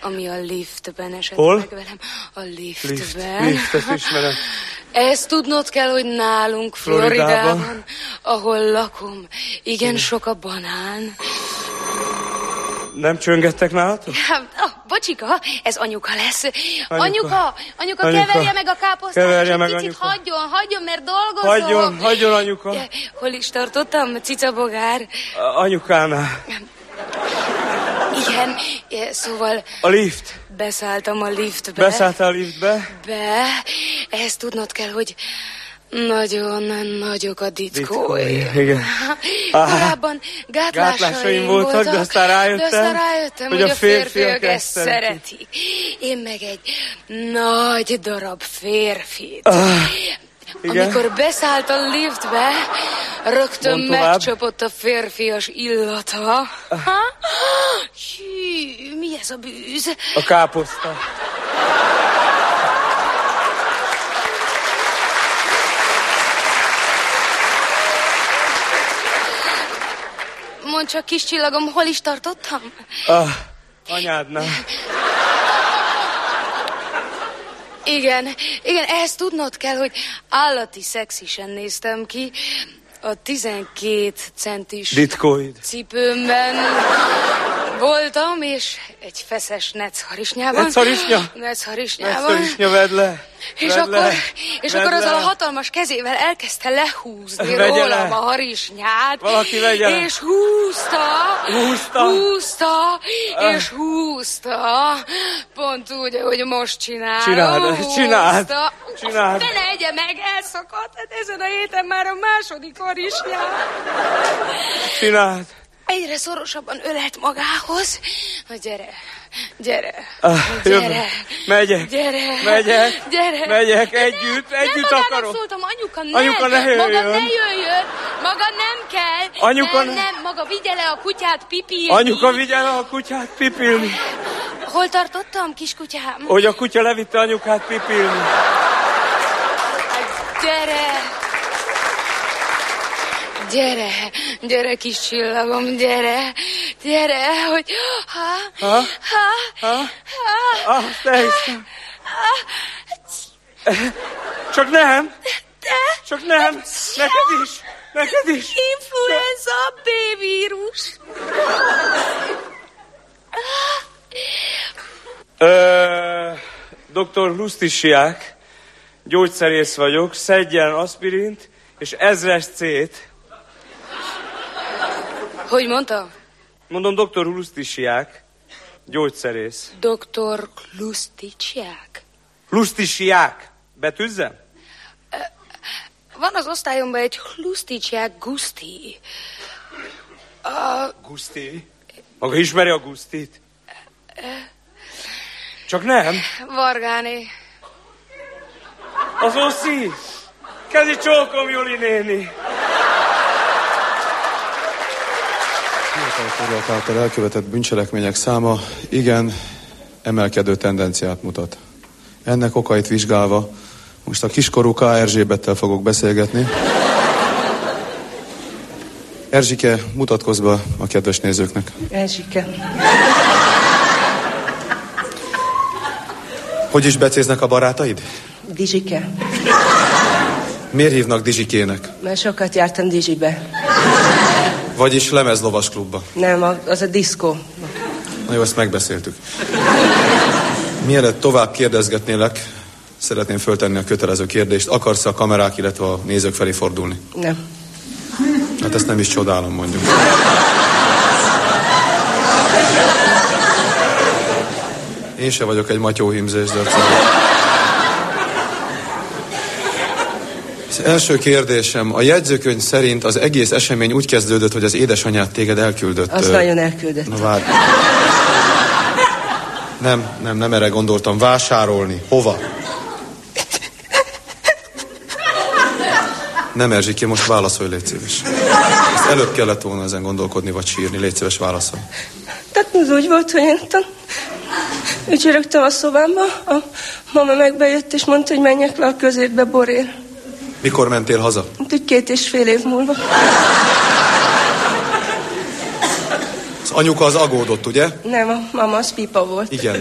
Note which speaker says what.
Speaker 1: ami a liftben esett
Speaker 2: Hol?
Speaker 1: meg velem. A liftben.
Speaker 2: Lift, ezt ismerem.
Speaker 1: Ezt tudnod kell, hogy nálunk, Floridában, ahol lakom, igen sok a banán.
Speaker 2: Nem csöngettek nálatok?
Speaker 1: Bocsika, ez anyuka lesz. Anyuka, keverje meg a káposztát,
Speaker 2: keverje
Speaker 1: és
Speaker 2: meg,
Speaker 1: egy picit
Speaker 2: anyuka.
Speaker 1: hagyjon, mert dolgozom.
Speaker 2: Hagyjon, anyuka.
Speaker 1: Hol is tartottam, cicabogár?
Speaker 2: Anyukánál.
Speaker 1: Igen, szóval...
Speaker 2: A lift.
Speaker 1: Beszálltam a liftbe.
Speaker 2: Beszálltál a liftbe?
Speaker 1: Ezt tudnod kell, hogy nagyon nagyok a dickói.
Speaker 2: Igen.
Speaker 1: Korábban gátlásaim voltak,
Speaker 2: de aztán rájöttem,
Speaker 1: hogy a férfiak ezt szeretik. Én meg egy nagy darab férfit.
Speaker 2: Igen?
Speaker 1: Amikor beszállt a liftbe, rögtön megcsapott a férfias illata. Hű, mi ez a bűz?
Speaker 2: A káposzta.
Speaker 1: Mondd csak, kis csillagom, hol is tartottam?
Speaker 2: Anyádnál.
Speaker 1: Igen, ehhez tudnod kell, hogy állati szexisen néztem ki. A 12 centis
Speaker 2: Ditkóid.
Speaker 1: cipőmben voltam, és egy feszes necharisnyában.
Speaker 2: Necharisnya, vedd le.
Speaker 1: És akkor azzal a hatalmas kezével elkezdte lehúzni rólam a harisnyát.
Speaker 2: Valaki vegye le.
Speaker 1: És húzta. Pont úgy, ahogy most csinálom.
Speaker 2: Csináld.
Speaker 1: Ne egye meg, elszakadt. Hát ezen a héten már a második harisnyát.
Speaker 2: Csináld.
Speaker 1: Egyre szorosabban ölelt magához. Gyere.
Speaker 2: Megyek, együtt akarok.
Speaker 1: Szóltam, anyuka, nem.
Speaker 2: Anyuka, ne jöjjön.
Speaker 1: Maga ne jöjjön. Maga nem kell.
Speaker 2: Anyuka,
Speaker 1: nem. Maga vigye le a kutyát pipilni.
Speaker 2: Anyuka, vigye le a kutyát pipilni.
Speaker 1: Hol tartottam, kiskutyám?
Speaker 2: Hogy a kutya levitte anyukát pipilni.
Speaker 1: Gyere, kis csillagom, gyere, hogy...
Speaker 2: Te hiszem. Csak nem. Neked is.
Speaker 1: Influenza B-vírus.
Speaker 2: Dr. Lusztisiák, gyógyszerész vagyok, szedjen aspirint és 1000 C-t.
Speaker 1: Hogy mondta?
Speaker 2: Mondom, Dr. Lusztisiák, gyógyszerész.
Speaker 1: Dr. Lusztisiák?
Speaker 2: Lusztisiák. Betűzzem?
Speaker 1: Van az osztályomban egy Lusztisiák Guszti.
Speaker 2: Guszti? Maga ismeri a Gusztit? Csak nem?
Speaker 1: Vargáné.
Speaker 2: Az Oszi. Kezi csókom, Juli néni.
Speaker 3: Fiatalkorúak által elkövetett bűncselekmények száma igen emelkedő tendenciát mutat. Ennek okait vizsgálva most a kiskorú K. Erzsébettel fogok beszélgetni. Erzsike, mutatkozz be a kedves nézőknek.
Speaker 4: Erzsike.
Speaker 3: Hogy is becéznek a barátaid?
Speaker 4: Dizsike.
Speaker 3: Miért hívnak Dizsikének?
Speaker 4: Mert sokat jártam Dizsibe.
Speaker 3: Vagyis lemezlovas klubba.
Speaker 4: Nem, az a diszkó.
Speaker 3: Na jó, ezt megbeszéltük. Mielőtt tovább kérdezgetnélek, szeretném föltenni a kötelező kérdést. Akarsz a kamerák, illetve a nézők felé fordulni?
Speaker 4: Nem.
Speaker 3: Hát ezt nem is csodálom, mondjuk. Én se vagyok egy matyóhímzés, de az első kérdésem, a jegyzőkönyv szerint az egész esemény úgy kezdődött, hogy az édesanyád téged elküldött.
Speaker 4: Azt nagyon elküldött.
Speaker 3: Na várj. Nem erre gondoltam. Vásárolni. Hova? Nem, Erzsikém, most válaszolj, légy szíves. Ezt előbb kellett volna ezen gondolkodni, vagy sírni. Légy szíves, válaszolj.
Speaker 4: Tehát az úgy volt, hogy én ücsörögtem a szobámba, a mama megbejött, és mondta, hogy menjek le a közértbe borér.
Speaker 3: Mikor mentél haza?
Speaker 4: Úgy 2,5 év múlva.
Speaker 3: Az anyuka az agódott, ugye?
Speaker 4: Nem, a mama az pipa volt.
Speaker 3: Igen.